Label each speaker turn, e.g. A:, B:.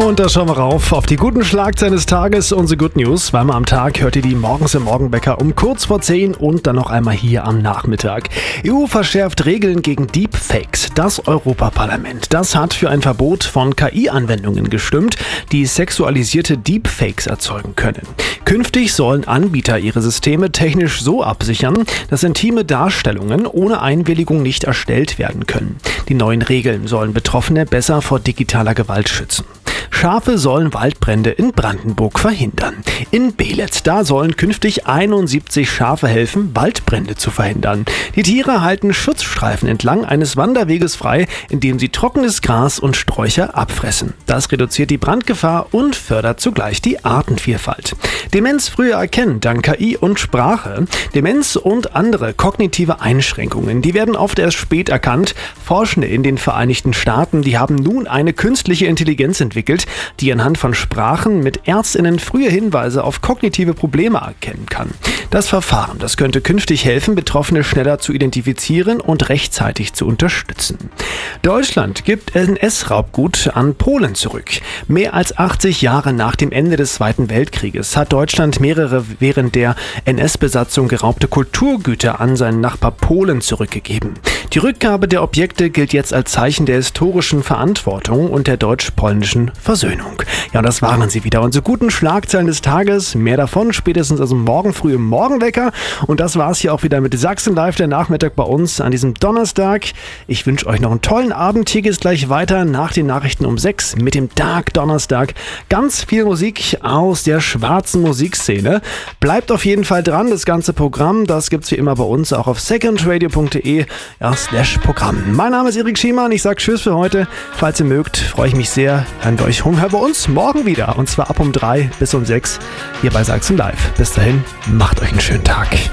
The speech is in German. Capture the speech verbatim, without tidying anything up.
A: Und da schauen wir rauf auf die guten Schlagzeilen des Tages, unsere Good News. Zweimal am Tag hört ihr die morgens im Morgenwecker um kurz vor zehn und dann noch einmal hier am Nachmittag. E U verschärft Regeln gegen Deepfakes. Das Europaparlament, das hat für ein Verbot von K I-Anwendungen gestimmt, die sexualisierte Deepfakes erzeugen können. Künftig sollen Anbieter ihre Systeme technisch so absichern, dass intime Darstellungen ohne Einwilligung nicht erstellt werden können. Die neuen Regeln sollen Betroffene besser vor digitaler Gewalt schützen. Schafe sollen Waldbrände in Brandenburg verhindern. In Beelitz, da sollen künftig einundsiebzig Schafe helfen, Waldbrände zu verhindern. Die Tiere halten Schutzstreifen entlang eines Wanderweges frei, indem sie trockenes Gras und Sträucher abfressen. Das reduziert die Brandgefahr und fördert zugleich die Artenvielfalt. Demenz früher erkennen dank K I und Sprache. Demenz und andere kognitive Einschränkungen, die werden oft erst spät erkannt. Forschende in den Vereinigten Staaten, die haben nun eine künstliche Intelligenz entwickelt, die anhand von Sprachen mit Ärztinnen frühe Hinweise auf kognitive Probleme erkennen kann. Das Verfahren, das könnte künftig helfen, Betroffene schneller zu identifizieren und rechtzeitig zu unterstützen. Deutschland gibt N S-Raubgut an Polen zurück. Mehr als achtzig Jahre nach dem Ende des Zweiten Weltkrieges hat Deutschland mehrere während der N S-Besatzung geraubte Kulturgüter an seinen Nachbar Polen zurückgegeben. Die Rückgabe der Objekte gilt jetzt als Zeichen der historischen Verantwortung und der deutsch-polnischen Versöhnung. Ja, und das waren sie wieder. Unsere guten Schlagzeilen des Tages. Mehr davon spätestens also morgen früh im Morgenwecker. Und das war's hier auch wieder mit Sachsen Live, der Nachmittag bei uns an diesem Donnerstag. Ich wünsche euch noch einen tollen Abend. Hier geht's gleich weiter nach den Nachrichten um sechs mit dem Dark Donnerstag. Ganz viel Musik aus der schwarzen Musikszene. Bleibt auf jeden Fall dran. Das ganze Programm, das gibt's wie immer bei uns auch auf secondradio punkt de ja, slash Programm. Mein Name ist Erik Schiemann. Ich sage Tschüss für heute. Falls ihr mögt, freue ich mich sehr. Hören wir euch hören wir uns morgen wieder. Und zwar ab um drei bis um sechs hier bei Sachsen Live. Bis dahin, macht euch einen schönen Tag.